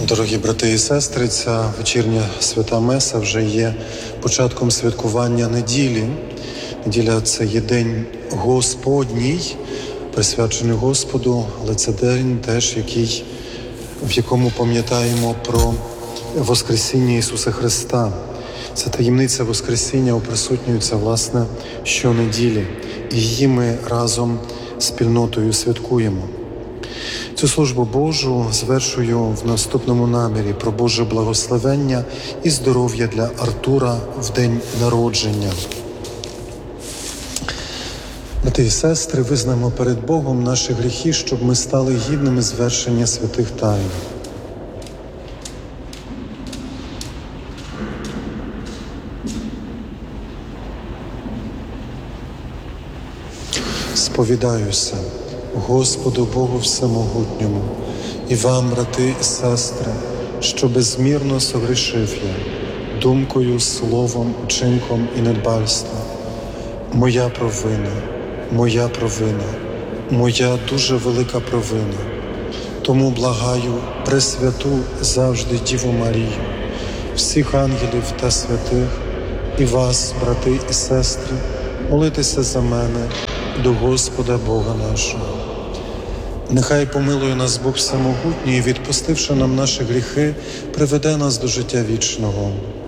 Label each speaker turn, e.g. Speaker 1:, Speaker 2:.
Speaker 1: Дорогі брати і сестри, ця вечірня свята Меса вже є початком святкування неділі. Неділя – це є день Господній, присвячений Господу, але це день теж, в якому пам'ятаємо про Воскресіння Ісуса Христа. Ця таємниця Воскресіння оприсутнюється, власне, щонеділі. І її ми разом з спільнотою святкуємо. Цю службу Божу звершую в наступному намірі про Боже благословення і здоров'я для Артура в день народження. Брати і сестри, визнаємо перед Богом наші гріхи, щоб ми стали гідними звершення святих тайн. Сповідаюся Господу Богу Всемогутньому і вам, брати і сестри, що безмірно согрішив я думкою, словом, учинком і недбальством. Моя провина, моя дуже велика провина. Тому благаю Пресвяту завжди Діву Марію, всіх ангелів та святих, і вас, брати і сестри, молитеся за мене до Господа Бога нашого. Нехай помилує нас Бог Всемогутній і, відпустивши нам наші гріхи, приведе нас до життя вічного.